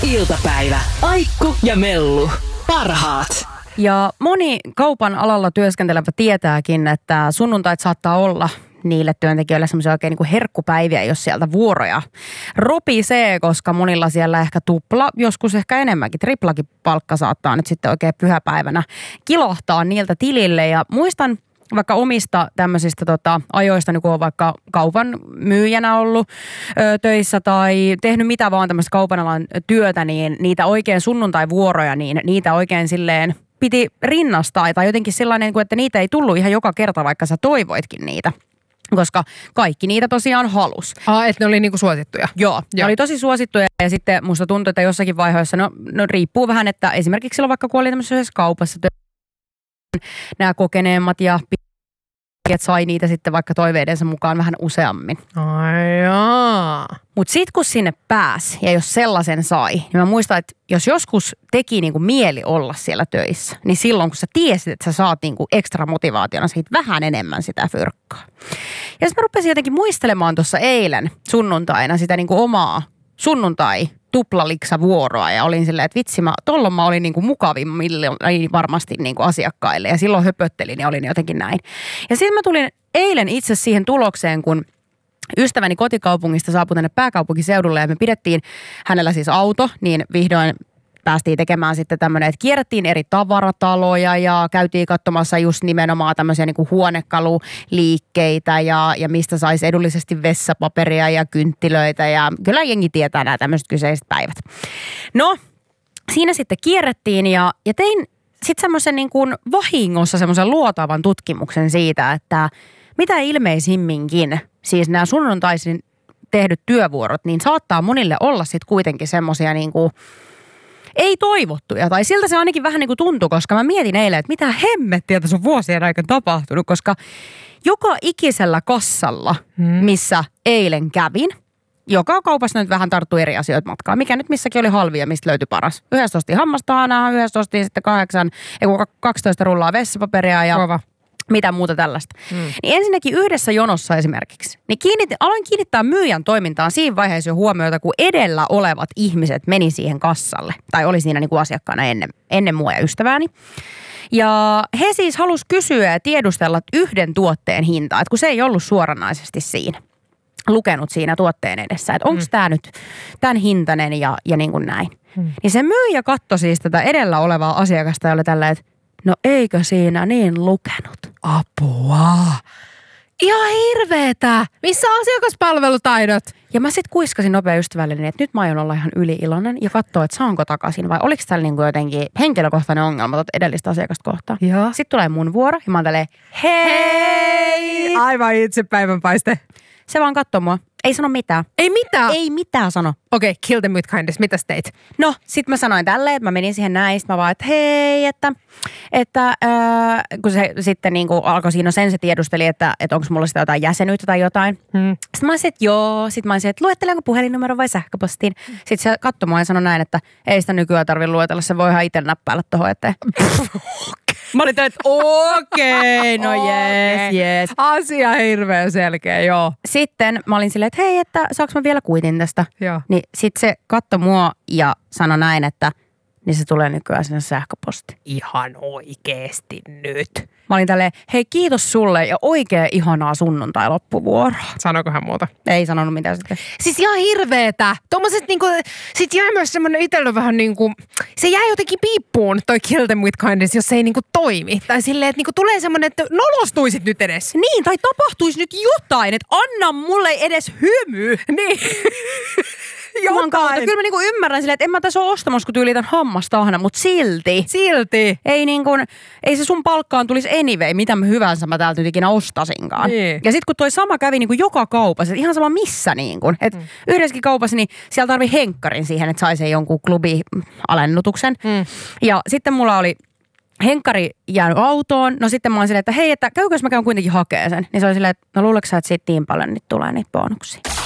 iltapäivä. Aikku ja Mellu. Parhaat. Ja moni kaupan alalla työskentelevä tietääkin, että sunnuntait saattaa olla niille työntekijöille semmoisia oikein niin kuin herkkupäiviä, jos sieltä vuoroja ropisee, koska monilla siellä ehkä tupla, joskus ehkä enemmänkin, triplakin palkka saattaa nyt sitten oikein pyhäpäivänä kilahtaa niiltä tilille. Ja muistan vaikka omista tämmöisistä ajoista, niin kun on vaikka kaupan myyjänä ollut töissä tai tehnyt mitä vaan tämmöistä kaupan alan työtä, niin niitä oikein sunnuntaivuoroja, niin niitä oikein silleen piti rinnastaa tai jotenkin sellainen, että niitä ei tullut ihan joka kerta, vaikka sä toivoitkin niitä. Koska kaikki niitä tosiaan halus. Että ne oli niinku suosittuja? Joo, ne oli tosi suosittuja ja sitten musta tuntui, että jossakin vaiheessa, no riippuu vähän, että esimerkiksi silloin vaikka kun oli tämmöisessä kaupassa nämä kokeneemmat ja että sai niitä sitten vaikka toiveidensa mukaan vähän useammin. Mutta sitten kun sinne pääsi ja jos sellaisen sai, niin mä muistan, että jos joskus teki niinku mieli olla siellä töissä, niin silloin kun sä tiesit, että sä saat niinku ekstra motivaationa siitä vähän enemmän sitä fyrkkaa. Ja sitten mä rupesin jotenkin muistelemaan tuossa eilen sunnuntaina sitä niinku omaa sunnuntai-tuplaliksavuoroa ja olin silleen, että vitsi, tollon mä olin niinku mukavimmille varmasti niinku asiakkaille ja silloin höpöttelin ja olin jotenkin näin. Ja sitten mä tulin eilen itse siihen tulokseen, kun ystäväni kotikaupungista saapui tänne pääkaupunkiseudulle ja me pidettiin hänellä siis auto, niin vihdoin päästiin tekemään sitten tämmöinen, että kierrättiin eri tavarataloja ja käytiin katsomassa just nimenomaan tämmöisiä niin kuin huonekaluliikkeitä ja mistä saisi edullisesti vessapaperia ja kynttilöitä ja kyllä jengi tietää nämä tämmöiset kyseiset päivät. No, siinä sitten kierrättiin ja tein sitten semmoisen niin kuin vahingossa semmoisen luotavan tutkimuksen siitä, että mitä ilmeisimminkin, siis nämä sunnuntaisin tehdyt työvuorot, niin saattaa monille olla sitten kuitenkin semmoisia niin kuin ei toivottuja, tai siltä se ainakin vähän niin kuin tuntui, koska mä mietin eilen, että mitä hemmettiä tässä on vuosien aikana tapahtunut, koska joka ikisellä kassalla, missä eilen kävin, joka kaupassa nyt vähän tarttui eri asioita matkaan, mikä nyt missäkin oli halvia, mistä löytyi paras. Yhdessä ostiin hammastahanaa, yhdessä ostiin sitten 12 rullaa vessapaperia ja Kova. Mitä muuta tällaista. Niin ensinnäkin yhdessä jonossa esimerkiksi, niin aloin kiinnittää myyjän toimintaan siinä vaiheessa jo huomiota, kun edellä olevat ihmiset meni siihen kassalle. Tai oli siinä niin kuin asiakkaana ennen mua ja ystävääni. Ja he siis halusi kysyä ja tiedustella yhden tuotteen hintaa, että kun se ei ollut suoranaisesti siinä. Lukenut siinä tuotteen edessä, että onko tämä nyt tämän hintainen ja niin kuin näin. Niin se myyjä katsoi siis tätä edellä olevaa asiakasta ja oli tälleen, että no eikö siinä niin lukenut? Apua. Ihan hirveetä. Missä asiakaspalvelutaidot? Ja mä sit kuiskasin nopea ystävälleni, että nyt mä aion olla ihan yli-iloinen ja katsoa, että saanko takaisin vai oliko täällä niinku jotenkin henkilökohtainen ongelma edellistä asiakasta kohtaan. Joo. Sitten tulee mun vuoro ja mä oon tälleen, hei! Aivan itse päivänpaiste. Se vaan katsoo mua. Ei sano mitään. Ei mitään? Ei mitään sano. Okei, kill them with kindness. Mitäs teit? No, sit mä sanoin tälleen, että mä menin siihen näin. Sit mä vaan, että hei, että kun se sitten niin kuin alkoi siinä sen se tiedusteli, että onko mulla sitä jotain jäsenyyttä tai jotain. Sitten mä olisin, että joo. Sitten mä olisin, että luettelenko puhelinnumero vai sähköpostiin. Sitten se katsoi mua ja sanoi näin, että ei sitä nykyään tarvitse luetella. Se voi ihan itse näppäillä tohon eteen. Mä olin että okei, no jees. Asia hirveän selkeä, joo. Sitten mä olin silleen, että hei, että saanko mä vielä kuitin tästä? Joo. Niin sit se katsoi mua ja sanoi näin, että niin se tulee nykyään sinne sähköpostiin. Ihan oikeesti nyt. Mä olin tälleen, hei kiitos sulle ja oikein ihanaa sunnuntai-loppuvuoroa. Sanoikohan muuta? Ei sanonut mitään sitten. Siis ihan hirveetä. Tuommoiset niinku, sit jää myös semmonen itsellä vähän niinku, se jää jotenkin piippuun toi kill them with kindness, jos se ei niinku toimi. Tai silleen, että niinku tulee semmonen, että nolostuisit nyt edes. Niin, tai tapahtuisi nyt jotain, että anna mulle edes hymy. Niin. Jotain. Kyllä mä niinku ymmärrän silleen, että en mä tässä ole ostamassa, kun tyylitän hammastahana, mutta silti. Ei se sun palkkaan tulisi anyway, mitä hyvänsä mä täältä nyt ikinä ostasinkaan. Niin. Ja sit kun toi sama kävi niinku joka kaupassa, ihan sama missä niinku. Että yhdessäkin kaupassa, niin siellä tarvii henkkarin siihen, että sai sen jonkun klubi-alennutuksen. Ja sitten mulla oli henkkari jäänyt autoon. No sitten mä oon silleen, että hei, että käykö jos mä käyn kuitenkin hakee sen. Niin se oli silleen, että no luuleeko sä, että siitä niin paljon nyt tulee niitä bonuksia.